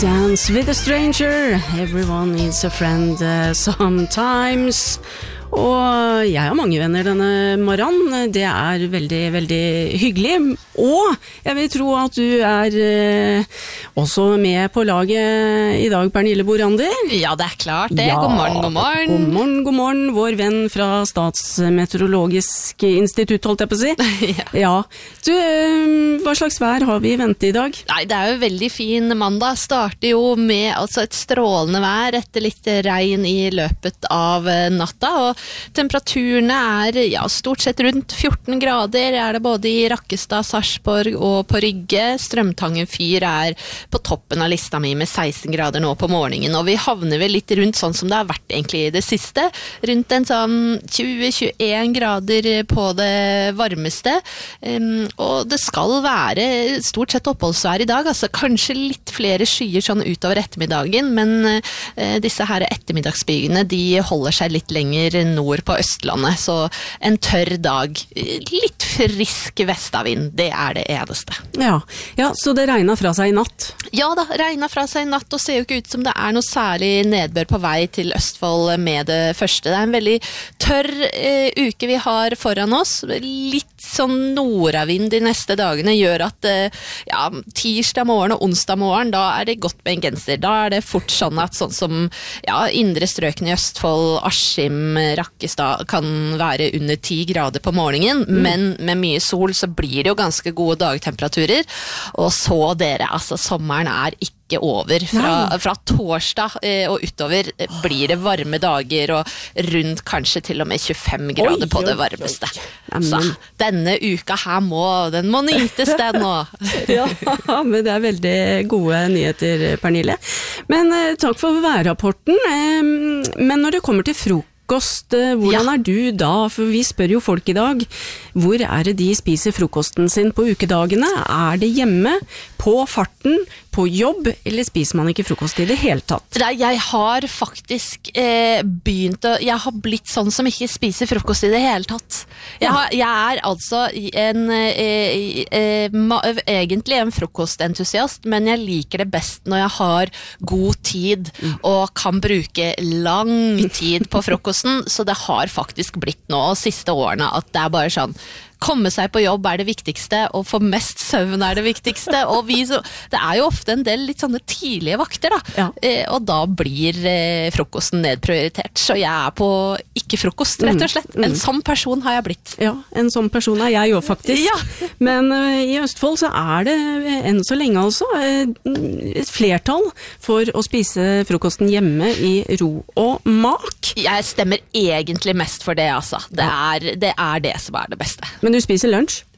Dance with a stranger. Everyone needs a friend sometimes. Og jeg har mange venner denne morgenen. Det veldig, veldig hyggelig. Og jeg vil tro at du også med på laget i dag, Pernille Borander. Ja, det klart det. Ja. God morgen, god morgen. God morgen, god morgen. Vår venn fra Statsmeteorologisk institutt, holdt jeg på å si. Ja. Du, hva slags vær har vi i vente i dag? Nei, det jo veldig fin mandag. Starter jo med et strålende vær etter litt regn i løpet av natta, og temperaturene stort sett rundt 14 grader det både i Rakkestad, Sarpsborg og på Rygge. Strømtangen fyr på toppen av lista mi med 16 grader nå på morgenen, og vi havner vel litt rundt sånn som det har vært egentlig i det siste. Rundt en sånn 20-21 grader på det varmeste, og det skal være stort sett oppholdsvær i dag, altså kanskje litt flere skyer sånn utover ettermiddagen, men disse her ettermiddagsbyene, de holder seg litt lenger nord på Østlandet, så en tørr dag, litt frisk vestavind, det det eneste. Ja, så det regnet fra seg i natt? Ja da, regnet fra seg i natt, og ser jo ikke ut som det noe særlig nedbør på vei til Østfold med det første. Det en veldig tørr uke vi har foran oss, litt sånn nordavind de neste dagene gjør at tirsdag morgen og onsdag morgen, da det godt med en genser. Da det fort sånn at sånn som indre strøkene i Østfold, Askim, Rakkestad kan være under 10 grader på morgenen, men med mye sol så blir det jo ganske gode dagtemperaturer, og så dere, altså sommeren ikke over. Fra torsdag og utover blir det varme dager, og rundt kanskje til og med 25 grader på det varmeste. Så denne uka her den må nytes den nå. Ja, men det veldig gode nyheter, Pernille. Men takk for værrapporten. Men når det kommer til frokost, hvordan du da? For vi spør jo folk i dag, hvor det de spiser frokosten sin på ukedagene? Det hjemme, på farten, på jobb, eller spiser man ikke frokost i det hele tatt? Nei, jeg har faktisk jeg har blitt sånn som ikke spiser frokost i det hele tatt. Jeg altså egentlig en frokostentusiast, men jeg liker det best når jeg har god tid og kan bruke lang tid på frokosten, så det har faktisk blitt nå siste årene at det bare sånn, komme seg på jobb det viktigste, og få mest søvn det viktigste, og det jo ofte en del litt sånne tidlige vakter da, og da blir frokosten nedprioritert, så jeg på ikke frokost, rett og slett. En sånn person har jeg blitt. Ja, en sånn person jeg jo faktisk. Ja. Men i Østfold så det enn så lenge altså et flertall for å spise frokosten hjemme i ro og mak. Jeg stemmer egentlig mest for det, altså. Det det som det beste. Men du spiser lunsj?